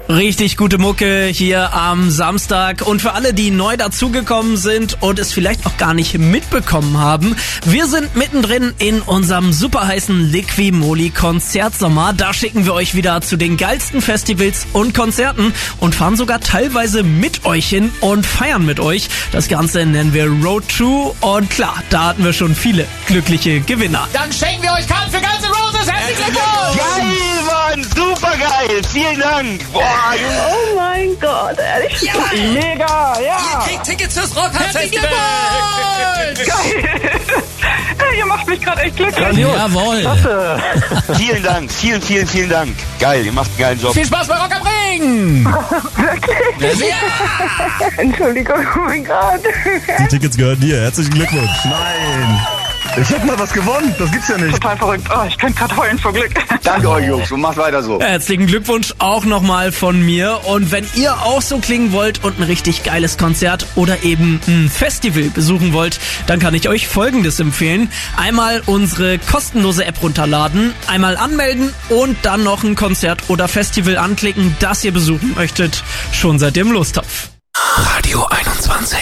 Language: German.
Richtig gute Mucke hier am Samstag. Und für alle, die neu dazugekommen sind und es vielleicht auch gar nicht mitbekommen haben, wir sind mittendrin in unserem super heißen Liqui-Moly Konzertsommer. Da schicken wir euch wieder zu den geilsten Festivals und Konzerten und fahren sogar teilweise mit euch hin und feiern mit euch. Das Ganze nennen wir Road 2 und klar, da hatten wir schon viele glückliche Gewinner. Dann schenken wir euch Karten für Guns N' Roses. Herzlichen Glückwunsch! Geil, Mann! Super geil! Vielen Dank! Boah, Junge! Oh mein Gott, ehrlich? Ja! Mega, ja! Ihr kriegt Tickets fürs Rockhard-Festival! Geil! Ihr macht mich gerade echt glücklich. Jawohl! Vielen Dank, vielen Dank. Geil, ihr macht einen geilen Job. Viel Spaß bei Rock am Ring! Wirklich? Ja! Entschuldigung, oh mein Gott. Die Tickets gehören dir. Herzlichen Glückwunsch. Nein. Ich hab mal was gewonnen. Das gibt's ja nicht. Total verrückt. Oh, ich könnte gerade heulen vor Glück. Danke euch, Jungs, und macht weiter so. Herzlichen Glückwunsch auch nochmal von mir. Und wenn ihr auch so klingen wollt und ein richtig geiles Konzert oder eben ein Festival besuchen wollt, dann kann ich euch Folgendes empfehlen. Einmal unsere kostenlose App runterladen, einmal anmelden und dann noch ein Konzert oder Festival anklicken, das ihr besuchen möchtet. Schon seid ihr im Lostopf. Radio 21.